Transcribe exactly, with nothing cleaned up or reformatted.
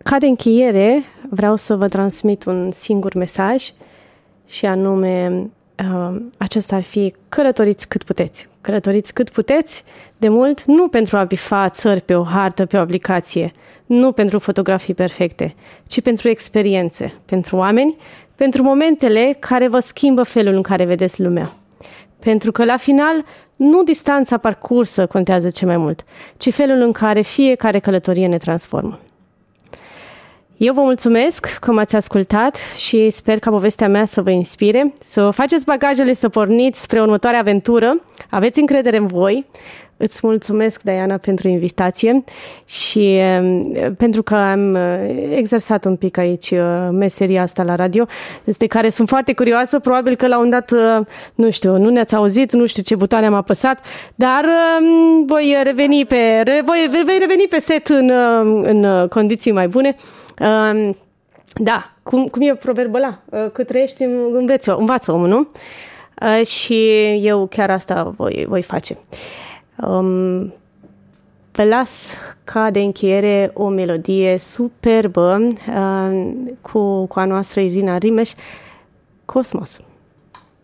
Ca de încheiere, vreau să vă transmit un singur mesaj și anume, uh, acesta ar fi: călătoriți cât puteți. Călătoriți cât puteți, de mult, nu pentru a bifa țări pe o hartă, pe o aplicație, nu pentru fotografii perfecte, ci pentru experiențe, pentru oameni, pentru momentele care vă schimbă felul în care vedeți lumea. Pentru că, la final, nu distanța parcursă contează ce mai mult, ci felul în care fiecare călătorie ne transformă. Eu vă mulțumesc că m-ați ascultat și sper ca povestea mea să vă inspire, să faceți bagajele, să porniți spre următoarea aventură. Aveți încredere în voi. Îți mulțumesc, Diana, pentru invitație și pentru că am exersat un pic aici meseria asta la radio, despre care sunt foarte curioasă. Probabil că la un dat, nu știu, nu ne-ați auzit, nu știu ce butoane am apăsat, dar voi reveni pe, voi, voi reveni pe set în, în condiții mai bune. Da, cum, cum e proverbul ăla? Cât trăiești, înveți, învață omul, nu? Și eu chiar asta voi, voi face. Um, vă las ca de încheiere o melodie superbă uh, cu, cu a noastră Irina Rimeș, Cosmos.